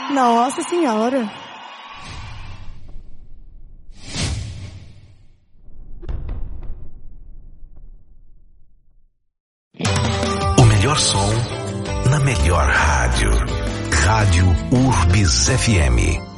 Nossa Senhora. O melhor som na melhor rádio. Rádio Urbis FM.